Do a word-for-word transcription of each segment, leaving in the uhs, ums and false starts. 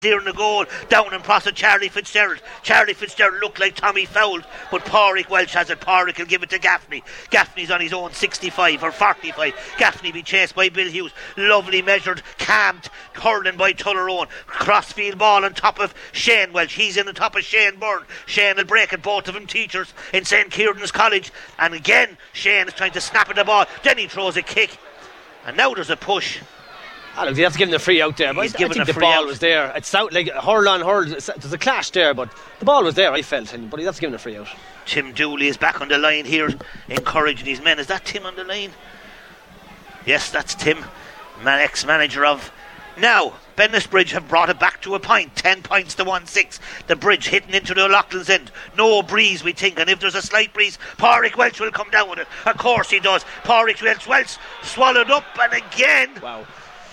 Here in the goal, down in process Charlie Fitzgerald. Charlie Fitzgerald looked like Tommy fouled, but Pádraig Welch has it. Pádraig will give it to Gaffney. Gaffney's on his own sixty-five or forty-five. Gaffney be chased by Bill Hughes. Lovely measured, calmed, hurling by Tullaroan. Crossfield ball on top of Shane Welch. He's in the top of Shane Byrne. Shane will break it, both of them teachers in Saint Kieran's College. And again, Shane is trying to snap at the ball. Then he throws a kick. And now there's a push. I don't, you have to give him the free out there, but He's I think the ball out. was there. It's out like hurl on hurl. There's a clash there, but the ball was there, I felt, but he has to give him the free out. Tim Dooley is back on the line here, encouraging his men. Is that Tim on the line? Yes, that's Tim, man, ex-manager of. Now, Bennettsbridge have brought it back to a point, ten points to one six. The bridge hitting into the O'Loughlin's end. No breeze, we think, and if there's a slight breeze, Pádraig Welch will come down with it. Of course he does. Pádraig Welch, Welch swallowed up, and again. Wow.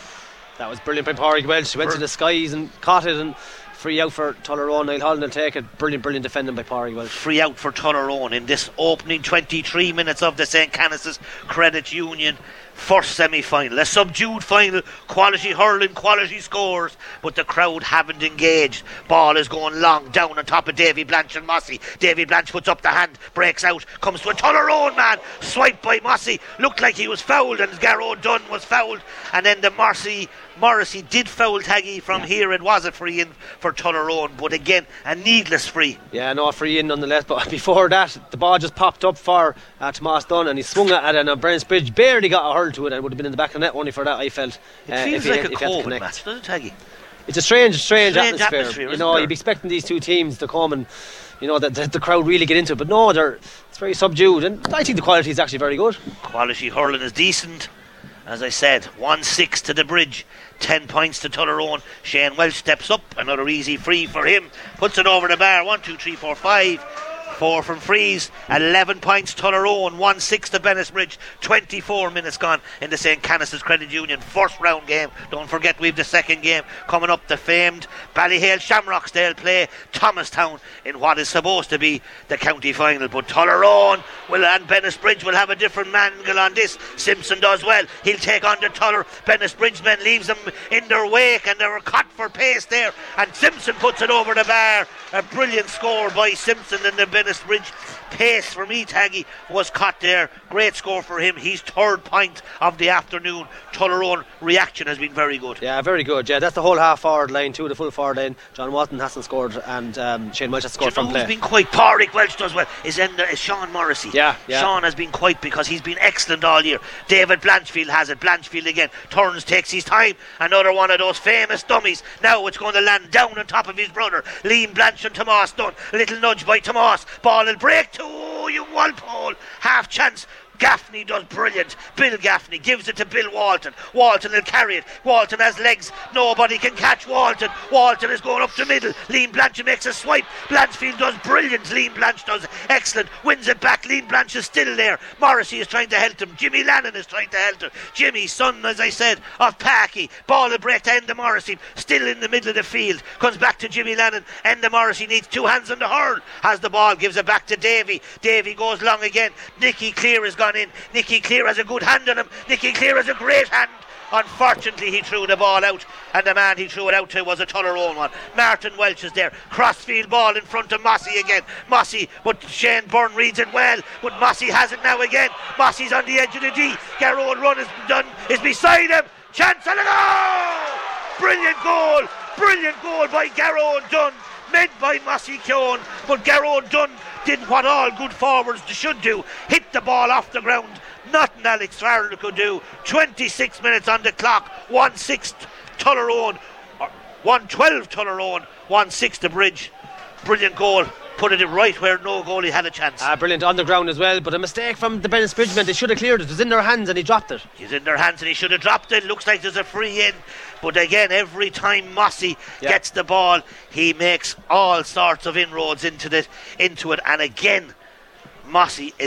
That was brilliant by Pádraig Welch. He went to the skies and caught it, and free out for Tullaroan. Niall Holland will take it. Brilliant, brilliant defending by Pádraig Welch. Free out for Tullaroan in this opening twenty-three minutes of the Saint Canice's Credit Union first semi-final. A subdued final, quality hurling, quality scores, but the crowd haven't engaged. Ball is going long down on top of Davy Blanche and Mossy. Davy Blanche puts up the hand, breaks out, comes to a Tullaroan man, swiped by Mossy, looked like he was fouled, and Garrow Dunn was fouled, and then the Morrissey Morrissey did foul Taggy from yeah. here. It was a free in for Tullaroan, but again a needless free. Yeah, no free in nonetheless, but before that the ball just popped up for uh, Tomas Dunn, and he swung it at it, and Bennettsbridge barely got a hurl to it, and it would have been in the back of the net only for that, I felt. It uh, feels like he, a COVID match, doesn't it, Taggy? It's a strange, strange, strange atmosphere. atmosphere you know, there? You'd be expecting these two teams to come and, you know, the, the, the crowd really get into it, but no, they're it's very subdued, and I think the quality is actually very good. Quality hurling is decent. As I said, one six to the bridge, ten points to Tullaroan. Shane Welch steps up, another easy free for him, puts it over the bar. One, two, three, four, five. Four from Freeze, eleven points Tullaroan, one six to Bennettsbridge. Twenty-four minutes gone in the Saint Canice's Credit Union first round game. Don't forget we've the second game coming up, the famed Ballyhale Shamrocks. They'll play Thomastown in what is supposed to be the county final, but Tullaroan will and Bennettsbridge will have a different angle on this. Simpson does well, he'll take on the Tuller. Bennettsbridge men leaves them in their wake, and they were cut for pace there, and Simpson puts it over the bar. A brilliant score by Simpson in the Bennettsbridge. Pace for me, Taggy, was caught there. Great score for him. He's third point of the afternoon. Tullaroan reaction has been very good. Yeah, very good. Yeah, that's the whole half forward line too, the full forward line. John Walton hasn't scored, and um, Shane Welch has scored Do you know from play. Who's been quite? Pádraig Welch does well. Is in there is Sean Morrissey. Yeah, yeah. Sean has been quite because he's been excellent all year. David Blanchfield has it. Blanchfield again turns, takes his time. Another one of those famous dummies. Now it's going to land down on top of his brother Liam Blanche and Tomas Dunn. A little nudge by Tomas. Ball will break to you Walpole. Half chance. Gaffney does brilliant. Bill Gaffney gives it to Bill Walton. Walton will carry it. Walton has legs. Nobody can catch Walton. Walton is going up the middle. Liam Blanche makes a swipe. Blanchfield does brilliant. Liam Blanche does excellent. Wins it back. Liam Blanche is still there. Morrissey is trying to help him. Jimmy Lannon is trying to help him. Jimmy, son, as I said, of Packy. Ball will break to Enda Morrissey. Still in the middle of the field. Comes back to Jimmy Lannon. Enda Morrissey needs two hands on the hurl. Has the ball. Gives it back to Davy. Davy goes long again. Nicky Clear is gone in. Nicky Clear has a good hand on him. Nicky Clear has a great hand. Unfortunately he threw the ball out, and the man he threw it out to was a Tullaroan one. Martin Welch is there. Crossfield ball in front of Mossy again. Mossy, but Shane Byrne reads it well, but Mossy has it now again. Mossy's on the edge of the D. Garrow run is done, is beside him. Chance and a goal! Brilliant goal! Brilliant goal by Garrow Dunn, meant by Mossy Keown, but Garrow Dunn did what all good forwards should do, hit the ball off the ground. Nothing Alex Farrell could do. Twenty-six minutes on the clock. one six Tullaroan, one twelve Tullaroan, one six the bridge. Brilliant goal. Put it right where no goalie had a chance. Ah, brilliant on the ground as well, but a mistake from the Bennettsbridge men. They should have cleared it. It was in their hands and he dropped it. He's in their hands and he should have dropped it. Looks like there's a free in, but again, every time Mossy yeah. gets the ball, he makes all sorts of inroads into the into it, and again Mossy is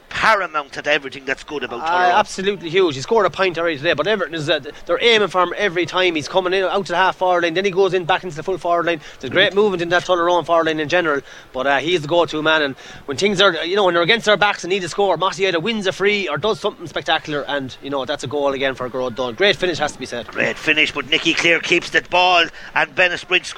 paramount to everything that's good about Uh, Tullaroan. absolutely huge. He scored a pint already today, but Everton is uh, they're aiming for him every time. He's coming in out to the half forward line, then he goes in back into the full forward line. There's great movement in that Tullaroan forward line in general, but uh, he's the go-to man. And when things are, you know, when they're against their backs and need to score, Mossy either wins a free or does something spectacular, and you know that's a goal again for Garrod Dunn. Great finish, has to be said. Great finish, but Nicky Clear keeps the ball, and Bennett Bridge